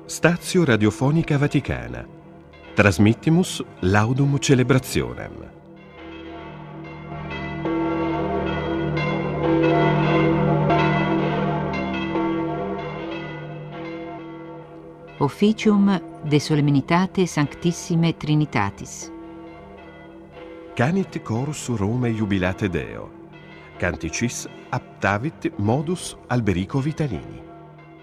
Stazio Radiofonica Vaticana. Transmittimus laudum celebrationem. Officium de Solemnitate Sanctissime Trinitatis. Canit chorus Romae jubilate Deo. Canticis aptavit modus Alberico Vitalini.